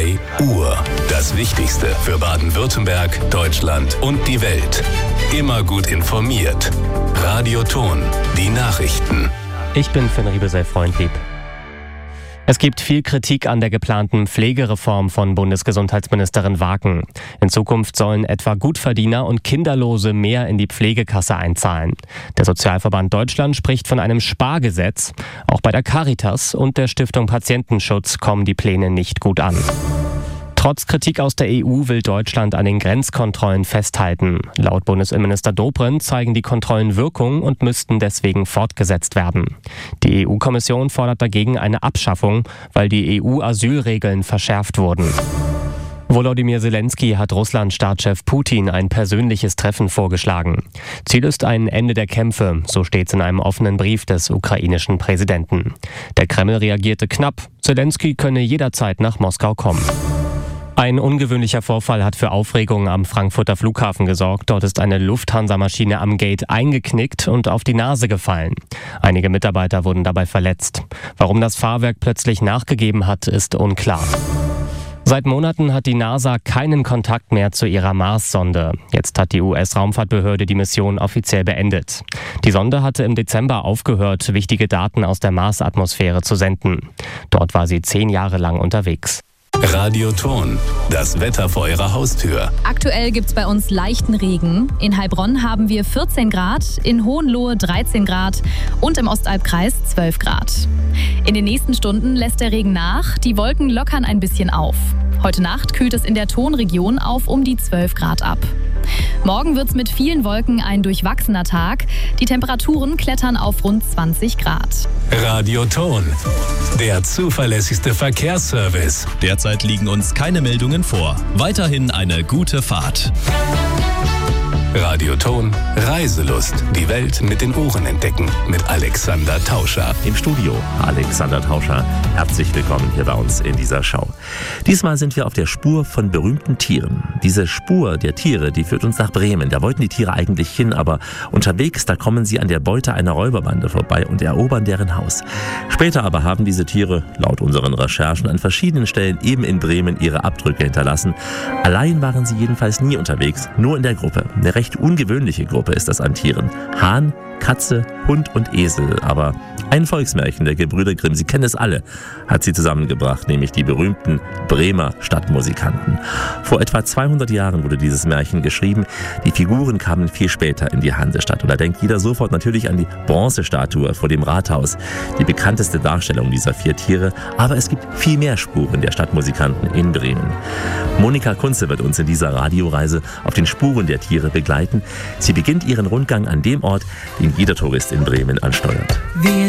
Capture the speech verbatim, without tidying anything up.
drei Uhr. Das Wichtigste für Baden-Württemberg, Deutschland und die Welt. Immer gut informiert. Radio Ton, die Nachrichten. Ich bin Finn Riebesell-Freundlieb. Es gibt viel Kritik an der geplanten Pflegereform von Bundesgesundheitsministerin Waken. In Zukunft sollen etwa Gutverdiener und Kinderlose mehr in die Pflegekasse einzahlen. Der Sozialverband Deutschland spricht von einem Spargesetz. Auch bei der Caritas und der Stiftung Patientenschutz kommen die Pläne nicht gut an. Trotz Kritik aus der E U will Deutschland an den Grenzkontrollen festhalten. Laut Bundesinnenminister Dobrindt zeigen die Kontrollen Wirkung und müssten deswegen fortgesetzt werden. Die E U-Kommission fordert dagegen eine Abschaffung, weil die E U-Asylregeln verschärft wurden. Volodymyr Zelensky hat Russland-Staatschef Putin ein persönliches Treffen vorgeschlagen. Ziel ist ein Ende der Kämpfe, so steht es in einem offenen Brief des ukrainischen Präsidenten. Der Kreml reagierte knapp, Zelensky könne jederzeit nach Moskau kommen. Ein ungewöhnlicher Vorfall hat für Aufregung am Frankfurter Flughafen gesorgt. Dort ist eine Lufthansa-Maschine am Gate eingeknickt und auf die Nase gefallen. Einige Mitarbeiter wurden dabei verletzt. Warum das Fahrwerk plötzlich nachgegeben hat, ist unklar. Seit Monaten hat die NASA keinen Kontakt mehr zu ihrer Mars-Sonde. Jetzt hat die U S-Raumfahrtbehörde die Mission offiziell beendet. Die Sonde hatte im Dezember aufgehört, wichtige Daten aus der Mars-Atmosphäre zu senden. Dort war sie zehn Jahre lang unterwegs. Radio Ton, das Wetter vor Ihrer Haustür. Aktuell gibt's bei uns leichten Regen. In Heilbronn haben wir vierzehn Grad, in Hohenlohe dreizehn Grad und im Ostalbkreis zwölf Grad. In den nächsten Stunden lässt der Regen nach, die Wolken lockern ein bisschen auf. Heute Nacht kühlt es in der Tonregion auf um die zwölf Grad ab. Morgen wird's mit vielen Wolken ein durchwachsener Tag. Die Temperaturen klettern auf rund zwanzig Grad. Radio Ton, der zuverlässigste Verkehrsservice. Derzeit liegen uns keine Meldungen vor. Weiterhin eine gute Fahrt. Radio Ton, Reiselust. Die Welt mit den Ohren entdecken. Mit Alexander Tauscher. Im Studio Alexander Tauscher. Herzlich willkommen hier bei uns in dieser Show. Diesmal sind wir auf der Spur von berühmten Tieren. Diese Spur der Tiere, die führt uns nach Bremen. Da wollten die Tiere eigentlich hin, aber unterwegs, da kommen sie an der Beute einer Räuberbande vorbei und erobern deren Haus. Später aber haben diese Tiere, laut unseren Recherchen, an verschiedenen Stellen eben in Bremen ihre Abdrücke hinterlassen. Allein waren sie jedenfalls nie unterwegs, nur in der Gruppe. Eine recht ungewöhnliche Gruppe ist das an Tieren. Hahn, Katze, Hund und Esel. Aber ein Volksmärchen der Gebrüder Grimm, Sie kennen es alle, hat sie zusammengebracht, nämlich die berühmten Bremer Stadtmusikanten. Vor etwa zweihundert Jahren wurde dieses Märchen geschrieben. Die Figuren kamen viel später in die Hansestadt. Und da denkt jeder sofort natürlich an die Bronzestatue vor dem Rathaus, die bekannteste Darstellung dieser vier Tiere. Aber es gibt viel mehr Spuren der Stadtmusikanten in Bremen. Monika Kunze wird uns in dieser Radioreise auf den Spuren der Tiere begleiten. Sie beginnt ihren Rundgang an dem Ort, den jeder Tourist in Bremen ansteuert.